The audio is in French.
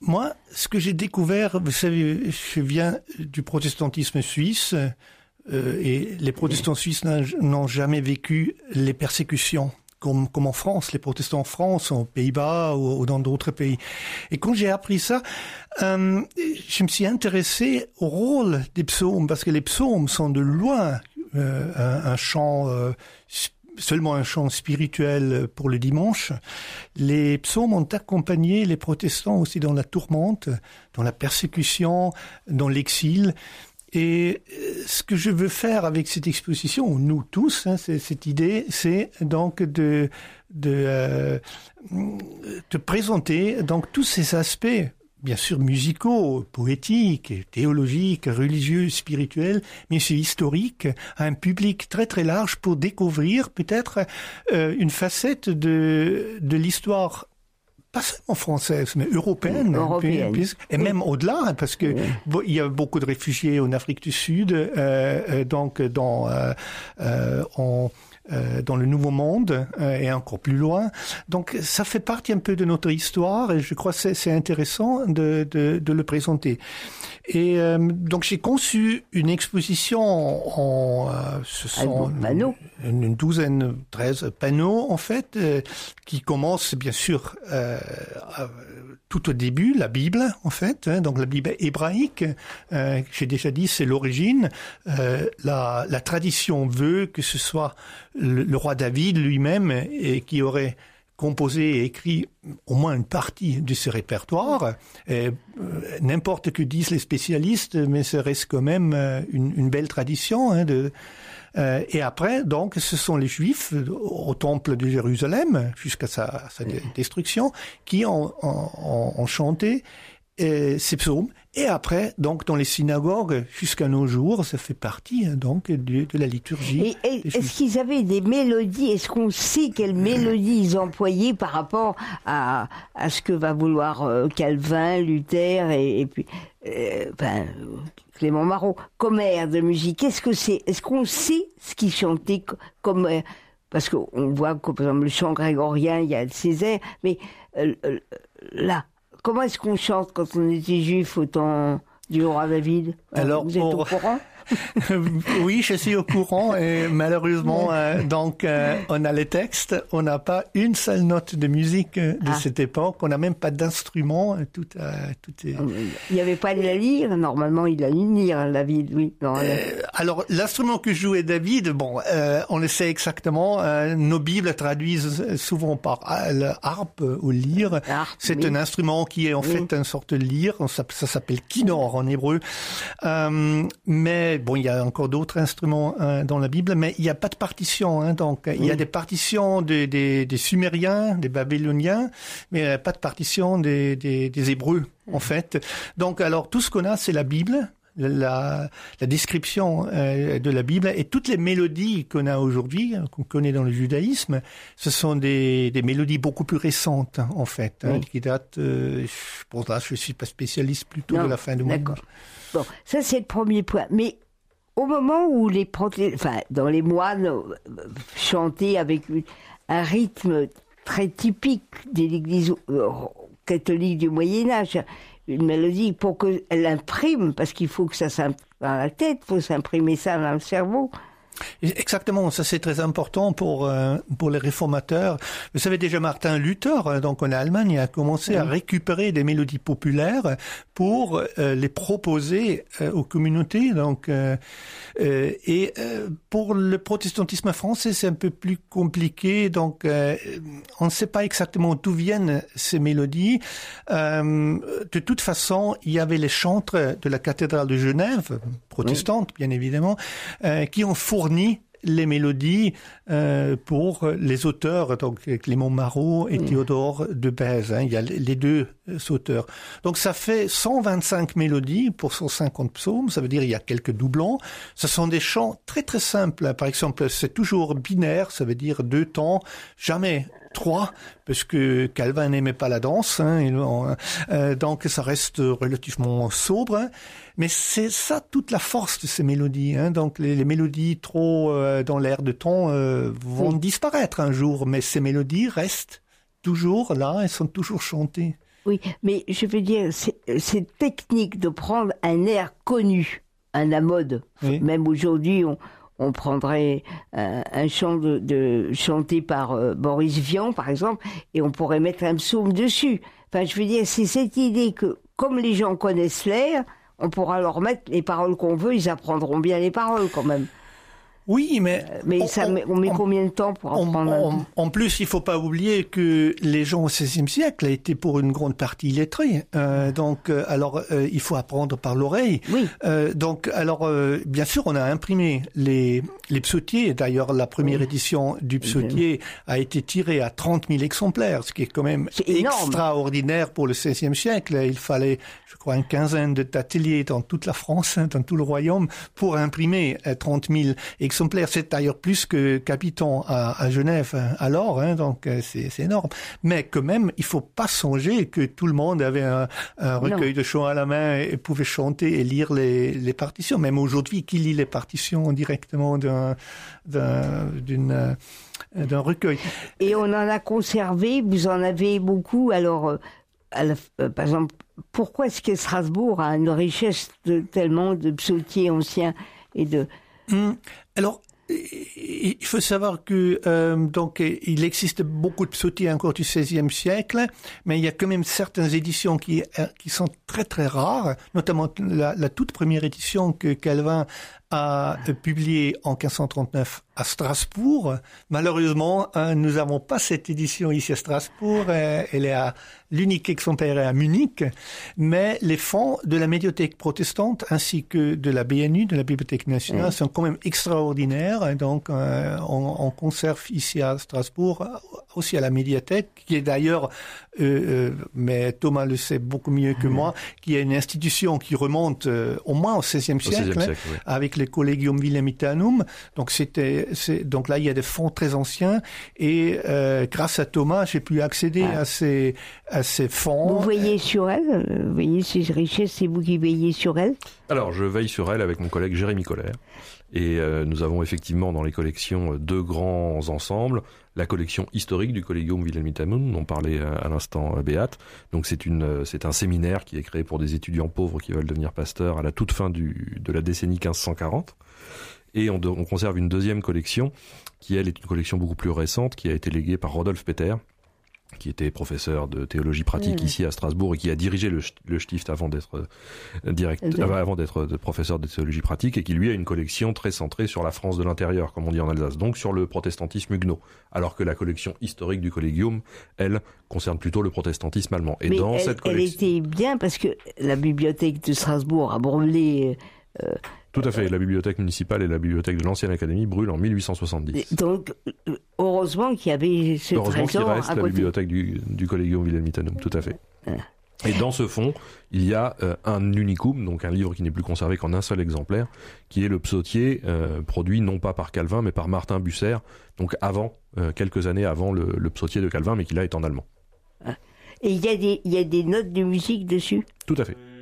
Moi, ce que j'ai découvert, vous savez, je viens du protestantisme suisse, et les protestants suisses n'ont jamais vécu les persécutions comme en France, les protestants en France, aux Pays-Bas ou dans d'autres pays. Et quand j'ai appris ça, je me suis intéressé au rôle des psaumes, parce que les psaumes sont de loin un chant seulement un chant spirituel pour le dimanche. Les psaumes ont accompagné les protestants aussi dans la tourmente, dans la persécution, dans l'exil. Et ce que je veux faire avec cette exposition, nous tous, cette idée, c'est donc de présenter donc tous ces aspects, bien sûr musicaux, poétiques, théologiques, religieux, spirituels, mais aussi historiques, à un public très très large pour découvrir peut-être une facette de l'histoire, pas seulement française, mais européenne. Et même au-delà, parce que il y a beaucoup de réfugiés en Afrique du Sud, donc dans le Nouveau Monde et encore plus loin. Donc ça fait partie un peu de notre histoire et je crois que c'est intéressant de le présenter. Et donc j'ai conçu une exposition ce sont une douzaine, 13 panneaux en fait, qui commencent bien sûr tout au début, la Bible en fait, donc la Bible hébraïque, j'ai déjà dit c'est l'origine. La tradition veut que ce soit le roi David lui-même et qui aurait composé et écrit au moins une partie de ce répertoire. N'importe que disent les spécialistes, mais ça reste quand même une belle tradition. Et après, donc, ce sont les Juifs au temple de Jérusalem, jusqu'à sa destruction, qui ont chanté ces psaumes. Et après, donc, dans les synagogues, jusqu'à nos jours, ça fait partie donc de la liturgie. Et est-ce qu'ils avaient des mélodies? Est-ce qu'on sait quelles mélodies ils employaient par rapport à ce que va vouloir Calvin, Luther et puis Clément Marot comme air de musique? Qu'est-ce que c'est? Est-ce qu'on sait ce qu'ils chantaient comme parce qu'on voit que, par exemple, le chant grégorien, il y a le Césaire, mais là, comment est-ce qu'on chante quand on était juif au temps du roi David? Alors, vous êtes au courant? Oui, je suis au courant et malheureusement, donc, on a les textes, on n'a pas une seule note de musique de cette époque, on n'a même pas d'instrument, tout est... Il n'y avait pas de la lyre, normalement il a une lyre, David, oui. Non, alors, l'instrument que jouait David, bon, on le sait exactement, nos Bibles traduisent souvent par harpe ou lyre. C'est un instrument qui est en fait une sorte de lyre, ça s'appelle kinnor en hébreu, mais bon, il y a encore d'autres instruments dans la Bible, mais il n'y a pas de partition. Donc, il y a des partitions des Sumériens, des Babyloniens, mais pas de partition des Hébreux, en fait. Donc, alors, tout ce qu'on a, c'est la Bible, la description de la Bible, et toutes les mélodies qu'on a aujourd'hui, qu'on connaît dans le judaïsme, ce sont des mélodies beaucoup plus récentes, en fait, qui datent, pour ça, je suis pas spécialiste plutôt de la fin du monde. D'accord. Bon, ça c'est le premier point. Mais au moment où dans les moines chantaient avec un rythme très typique de l'Église catholique du Moyen Âge, une mélodie pour qu'elle imprime, parce qu'il faut que ça s'imprime dans la tête, il faut s'imprimer ça dans le cerveau. Exactement, ça c'est très important pour les réformateurs. Vous savez déjà Martin Luther, donc en Allemagne, a commencé à récupérer des mélodies populaires pour les proposer aux communautés. Donc pour le protestantisme français, c'est un peu plus compliqué. Donc on ne sait pas exactement d'où viennent ces mélodies. De toute façon, il y avait les chantres de la cathédrale de Genève, protestantes bien évidemment, qui ont fourni les mélodies pour les auteurs, donc Clément Marot et Théodore de Bèze. Il y a les deux auteurs. Donc ça fait 125 mélodies pour 150 psaumes, ça veut dire il y a quelques doublons. Ce sont des chants très très simples. Par exemple, c'est toujours binaire, ça veut dire 2 temps, jamais 3, parce que Calvin n'aimait pas la danse, donc ça reste relativement sobre. Mais c'est ça toute la force de ces mélodies. Donc les mélodies trop dans l'air de temps vont disparaître un jour, mais ces mélodies restent toujours là, elles sont toujours chantées. Oui, mais je veux dire, cette technique de prendre un air connu, à la mode, Oui. même aujourd'hui, on prendrait un chant chanté par Boris Vian, par exemple, et on pourrait mettre un psaume dessus. Enfin, je veux dire, c'est cette idée que, comme les gens connaissent l'air, on pourra leur mettre les paroles qu'on veut, ils apprendront bien les paroles quand même. Oui, mais on met combien de temps pour apprendre en plus, il faut pas oublier que les gens au XVIe siècle étaient pour une grande partie illettrés. Il faut apprendre par l'oreille. Oui. Bien sûr, on a imprimé les psautiers. D'ailleurs, la première édition du psautier a été tirée à 30 000 exemplaires, ce qui est quand même extraordinaire pour le XVIe siècle. Il fallait, je crois, une quinzaine d'ateliers dans toute la France, dans tout le royaume, pour imprimer 30 000 exemplaires. C'est d'ailleurs plus que Capiton à Genève alors, donc c'est énorme. Mais quand même, il faut pas songer que tout le monde avait un recueil de chants à la main et pouvait chanter et lire les partitions. Même aujourd'hui, qui lit les partitions directement d'un recueil? Et on en a conservé, vous en avez beaucoup. Alors, par exemple, pourquoi est-ce que Strasbourg a une richesse tellement de psautiers anciens et de... Alors, il faut savoir que il existe beaucoup de psautiers encore du XVIe siècle, mais il y a quand même certaines éditions qui sont très très rares, notamment la toute première édition que Calvin a publiée en 1539 à Strasbourg. Malheureusement, nous n'avons pas cette édition ici à Strasbourg. Elle est l'unique exemplaire est à Munich. Mais les fonds de la médiathèque protestante ainsi que de la BNU, de la Bibliothèque nationale, sont quand même extraordinaires. Donc, on conserve ici à Strasbourg, aussi à la médiathèque, qui est d'ailleurs, mais Thomas le sait beaucoup mieux que moi, qui est une institution qui remonte au moins au XVIe siècle, oui. Avec le Collegium Wilhelmitanum. Donc là, il y a des fonds très anciens et grâce à Thomas, j'ai pu accéder à ces fonds. Vous veillez sur elle, vous voyez ces richesses, c'est vous qui veillez sur elle? Alors, je veille sur elle avec mon collègue Jérémy Colère. Et nous avons effectivement dans les collections deux grands ensembles. La collection historique du Collegium Wilhelmitanum, dont parlait à l'instant Béate. Donc c'est un séminaire qui est créé pour des étudiants pauvres qui veulent devenir pasteurs à la toute fin de la décennie 1540. Et on conserve une deuxième collection qui, elle, est une collection beaucoup plus récente, qui a été léguée par Rodolphe Peter, qui était professeur de théologie pratique ici à Strasbourg et qui a dirigé le Stift avant d'être professeur de théologie pratique, et qui lui a une collection très centrée sur la France de l'intérieur, comme on dit en Alsace, donc sur le protestantisme huguenot, alors que la collection historique du Collegium, elle, concerne plutôt le protestantisme allemand. Et elle était bien parce que la bibliothèque de Strasbourg a brûlé... Tout à fait. La bibliothèque municipale et la bibliothèque de l'ancienne académie brûlent en 1870. Donc, heureusement qu'il y avait ce trésor. Heureusement qu'il reste la bibliothèque du Collegium Wilhelmitanum, tout à fait. Et dans ce fonds, il y a un unicum, donc un livre qui n'est plus conservé qu'en un seul exemplaire, qui est le psautier produit non pas par Calvin, mais par Martin Bucer, donc quelques années avant le psautier de Calvin, mais qui là est en allemand. Et il y a des notes de musique dessus? Tout à fait.